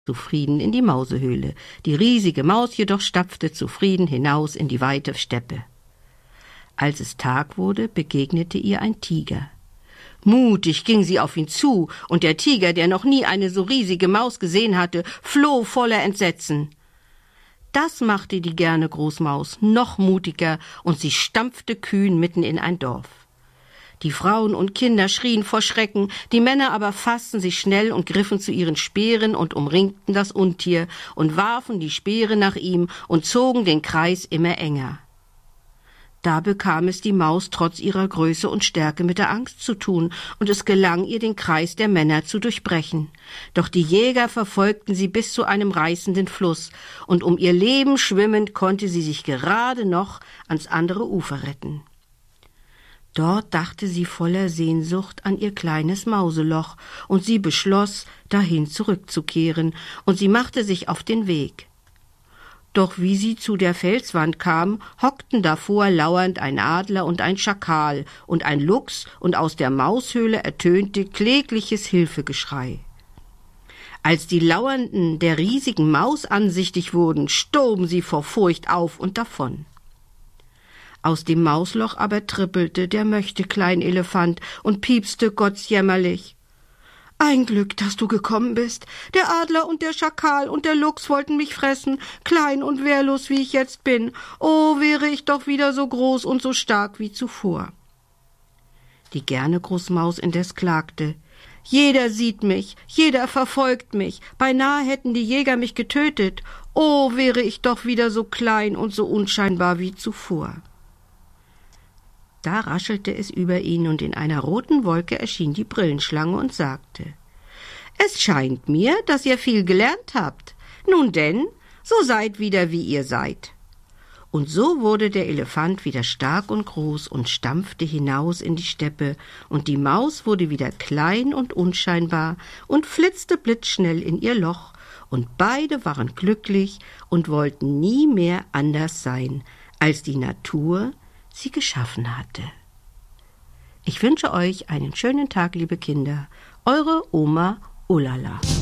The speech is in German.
zufrieden in die Mausehöhle. Die riesige Maus jedoch stapfte zufrieden hinaus in die weite Steppe. Als es Tag wurde, begegnete ihr ein Tiger. Mutig ging sie auf ihn zu, und der Tiger, der noch nie eine so riesige Maus gesehen hatte, floh voller Entsetzen. Das machte die gerne Großmaus noch mutiger, und sie stampfte kühn mitten in ein Dorf. Die Frauen und Kinder schrien vor Schrecken, die Männer aber fassten sich schnell und griffen zu ihren Speeren und umringten das Untier und warfen die Speere nach ihm und zogen den Kreis immer enger. Da bekam es die Maus trotz ihrer Größe und Stärke mit der Angst zu tun, und es gelang ihr, den Kreis der Männer zu durchbrechen. Doch die Jäger verfolgten sie bis zu einem reißenden Fluss, und um ihr Leben schwimmend konnte sie sich gerade noch ans andere Ufer retten. Dort dachte sie voller Sehnsucht an ihr kleines Mauseloch, und sie beschloss, dahin zurückzukehren, und sie machte sich auf den Weg. Doch wie sie zu der Felswand kam, hockten davor lauernd ein Adler und ein Schakal und ein Luchs, und aus der Maushöhle ertönte klägliches Hilfegeschrei. Als die Lauernden der riesigen Maus ansichtig wurden, stoben sie vor Furcht auf und davon. Aus dem Mausloch aber trippelte der Möchteklein-Elefant und piepste gottsjämmerlich. »Ein Glück, dass du gekommen bist. Der Adler und der Schakal und der Luchs wollten mich fressen, klein und wehrlos, wie ich jetzt bin. Oh, wäre ich doch wieder so groß und so stark wie zuvor.« Die gerne Großmaus indes klagte. »Jeder sieht mich, jeder verfolgt mich. Beinahe hätten die Jäger mich getötet. Oh, wäre ich doch wieder so klein und so unscheinbar wie zuvor.« Da raschelte es über ihn, und in einer roten Wolke erschien die Brillenschlange und sagte: »Es scheint mir, dass ihr viel gelernt habt. Nun denn, so seid wieder, wie ihr seid.« Und so wurde der Elefant wieder stark und groß und stampfte hinaus in die Steppe, und die Maus wurde wieder klein und unscheinbar und flitzte blitzschnell in ihr Loch, und beide waren glücklich und wollten nie mehr anders sein, als die Natur sie geschaffen hatte. Ich wünsche euch einen schönen Tag, liebe Kinder. Eure Oma Olala.